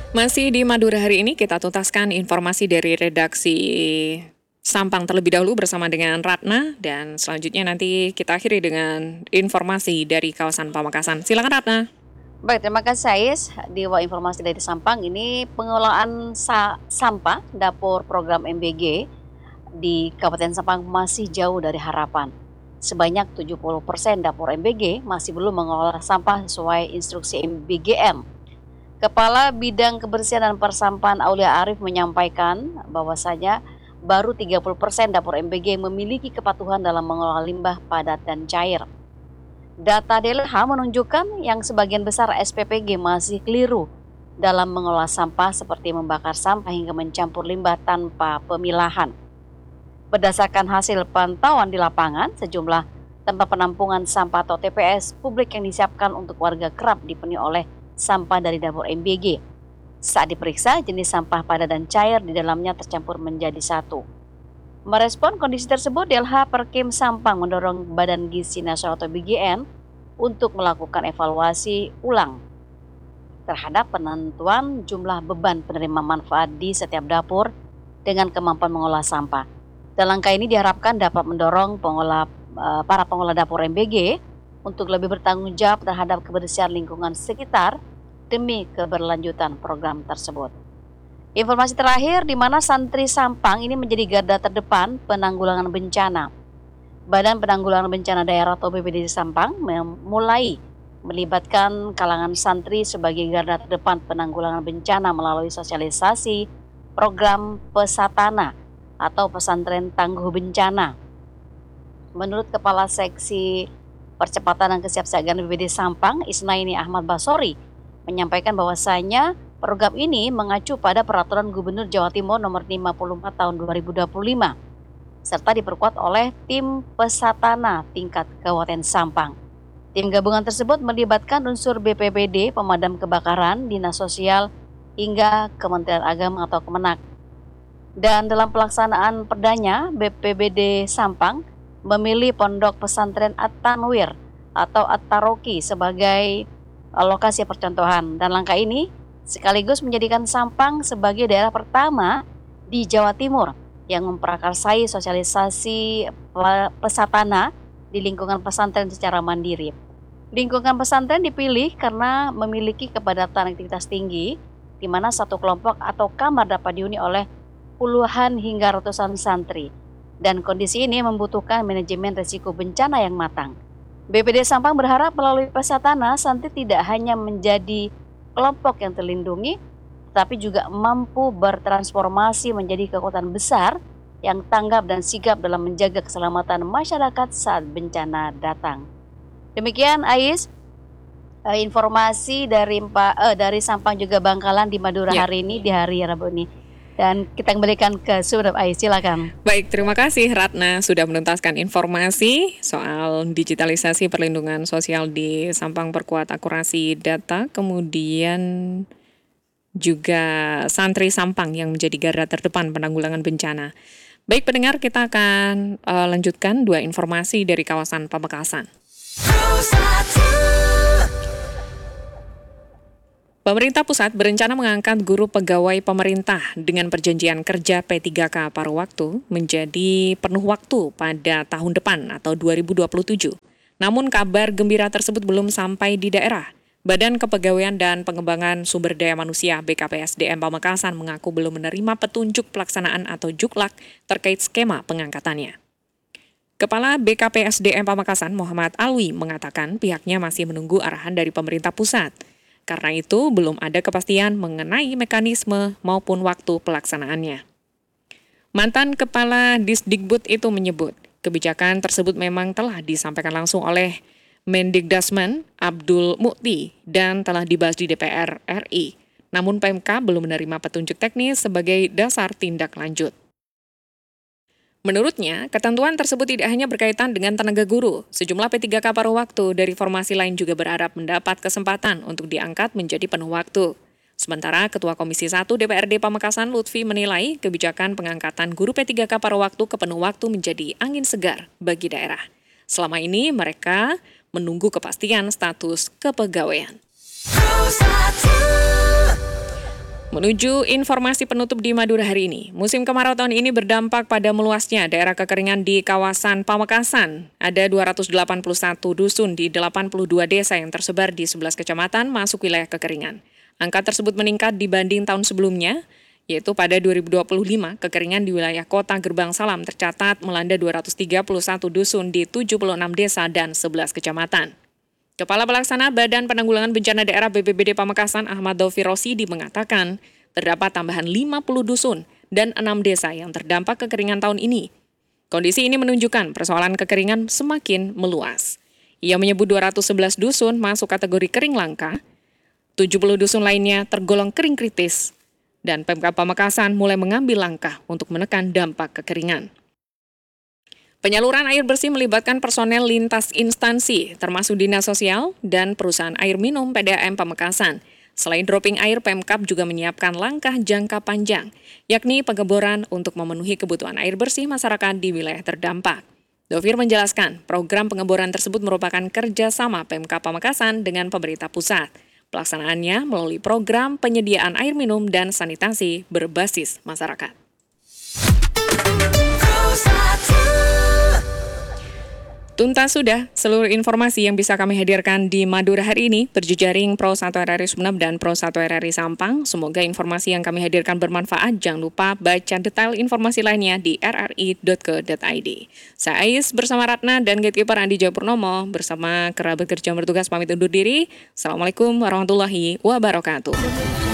Masih di Madura hari ini kita tuntaskan informasi dari redaksi Sampang terlebih dahulu bersama dengan Ratna dan selanjutnya nanti kita akhiri dengan informasi dari kawasan Pamekasan. Silakan Ratna. Baik, terima kasih Ais. Di informasi dari Sampang ini pengelolaan sampah dapur program MBG di Kabupaten Sampang masih jauh dari harapan. Sebanyak 70% dapur MBG masih belum mengelola sampah sesuai instruksi MBGM. Kepala Bidang Kebersihan dan Persampahan Aulia Arif menyampaikan bahwasanya baru 30% dapur MBG memiliki kepatuhan dalam mengelola limbah padat dan cair. Data DLH menunjukkan yang sebagian besar SPPG masih keliru dalam mengelola sampah seperti membakar sampah hingga mencampur limbah tanpa pemilahan. Berdasarkan hasil pantauan di lapangan, sejumlah tempat penampungan sampah atau TPS publik yang disiapkan untuk warga kerap dipenuhi oleh sampah dari dapur MBG. Saat diperiksa, jenis sampah padat dan cair di dalamnya tercampur menjadi satu. Merespon kondisi tersebut, DLH Perkim Sampang mendorong Badan Gizi Nasional atau BGN untuk melakukan evaluasi ulang terhadap penentuan jumlah beban penerima manfaat di setiap dapur dengan kemampuan mengolah sampah. Dan langkah ini diharapkan dapat mendorong para pengolah dapur MBG untuk lebih bertanggung jawab terhadap kebersihan lingkungan sekitar demi keberlanjutan program tersebut. Informasi terakhir di mana santri Sampang ini menjadi garda terdepan penanggulangan bencana. Badan Penanggulangan Bencana Daerah atau BPD Sampang mulai melibatkan kalangan santri sebagai garda terdepan penanggulangan bencana melalui sosialisasi program Pesatana atau Pesantren Tangguh Bencana. Menurut Kepala Seksi Percepatan dan Kesiapsiagaan BPD Sampang, Isnaini Ahmad Basori, menyampaikan bahwasanya program ini mengacu pada Peraturan Gubernur Jawa Timur Nomor 54 Tahun 2025 serta diperkuat oleh tim Pesatana tingkat Kabupaten Sampang. Tim gabungan tersebut melibatkan unsur BPBD, Pemadam Kebakaran, Dinas Sosial, hingga Kementerian Agama atau Kemenak. Dan dalam pelaksanaan perdanya, BPBD Sampang memilih Pondok Pesantren At-Tanwir atau At-Taroki sebagai lokasi percontohan. Dan langkah ini sekaligus menjadikan Sampang sebagai daerah pertama di Jawa Timur yang memprakarsai sosialisasi pesatana di lingkungan pesantren secara mandiri. Lingkungan pesantren dipilih karena memiliki kepadatan aktivitas tinggi, di mana satu kelompok atau kamar dapat dihuni oleh puluhan hingga ratusan santri. Dan kondisi ini membutuhkan manajemen risiko bencana yang matang. BPD Sampang berharap melalui pesatana, santri tidak hanya menjadi kelompok yang terlindungi, tapi juga mampu bertransformasi menjadi kekuatan besar yang tanggap dan sigap dalam menjaga keselamatan masyarakat saat bencana datang. Demikian Ais, informasi dari Sampang juga Bangkalan di Madura hari ini di hari Rabu ini. Dan kita kembalikan ke Sumber Ais, silakan. Baik, terima kasih Ratna sudah menuntaskan informasi soal digitalisasi perlindungan sosial di Sampang, perkuat akurasi data, kemudian juga santri Sampang yang menjadi garda terdepan penanggulangan bencana. Baik pendengar, kita akan lanjutkan dua informasi dari kawasan Pamekasan. Pemerintah pusat berencana mengangkat guru pegawai pemerintah dengan perjanjian kerja P3K paruh waktu menjadi penuh waktu pada tahun depan atau 2027. Namun kabar gembira tersebut belum sampai di daerah. Badan Kepegawaian dan Pengembangan Sumber Daya Manusia BKPSDM Pamekasan mengaku belum menerima petunjuk pelaksanaan atau juklak terkait skema pengangkatannya. Kepala BKPSDM Pamekasan Muhammad Alwi mengatakan pihaknya masih menunggu arahan dari pemerintah pusat. Karena itu belum ada kepastian mengenai mekanisme maupun waktu pelaksanaannya. Mantan Kepala Disdikbud itu menyebut kebijakan tersebut memang telah disampaikan langsung oleh Mendikdasmen Abdul Mukti dan telah dibahas di DPR RI. Namun PMK belum menerima petunjuk teknis sebagai dasar tindak lanjut. Menurutnya, ketentuan tersebut tidak hanya berkaitan dengan tenaga guru. Sejumlah P3K paruh waktu dari formasi lain juga berharap mendapat kesempatan untuk diangkat menjadi penuh waktu. Sementara Ketua Komisi 1 DPRD Pamekasan Lutfi menilai kebijakan pengangkatan guru P3K paruh waktu ke penuh waktu menjadi angin segar bagi daerah. Selama ini mereka menunggu kepastian status kepegawaian. Menuju informasi penutup di Madura hari ini, musim kemarau tahun ini berdampak pada meluasnya daerah kekeringan di kawasan Pamekasan. Ada 281 dusun di 82 desa yang tersebar di 11 kecamatan masuk wilayah kekeringan. Angka tersebut meningkat dibanding tahun sebelumnya, yaitu pada 2025, kekeringan di wilayah kota Gerbang Salam tercatat melanda 231 dusun di 76 desa dan 11 kecamatan. Kepala Pelaksana Badan Penanggulangan Bencana Daerah BPBD Pamekasan Ahmad Daufir Rosidi mengatakan, terdapat tambahan 50 dusun dan 6 desa yang terdampak kekeringan tahun ini. Kondisi ini menunjukkan persoalan kekeringan semakin meluas. Ia menyebut 211 dusun masuk kategori kering langka, 70 dusun lainnya tergolong kering kritis, dan Pemkab Pamekasan mulai mengambil langkah untuk menekan dampak kekeringan. Penyaluran air bersih melibatkan personel lintas instansi, termasuk Dinas Sosial dan perusahaan air minum PDAM Pamekasan. Selain dropping air, Pemkab juga menyiapkan langkah jangka panjang, yakni pengeboran untuk memenuhi kebutuhan air bersih masyarakat di wilayah terdampak. Daufir menjelaskan, program pengeboran tersebut merupakan kerjasama Pemkab Pamekasan dengan pemerintah pusat. Pelaksanaannya melalui program penyediaan air minum dan sanitasi berbasis masyarakat. Tuntas sudah seluruh informasi yang bisa kami hadirkan di Madura hari ini, berjejaring Pro 1 RRI Sumeneb dan Pro 1 RRI Sampang. Semoga informasi yang kami hadirkan bermanfaat. Jangan lupa baca detail informasi lainnya di rri.co.id. Saya Ais bersama Ratna dan Gatekeeper Andi Jayapurnomo bersama kerabat kerja bertugas pamit undur diri. Assalamualaikum warahmatullahi wabarakatuh.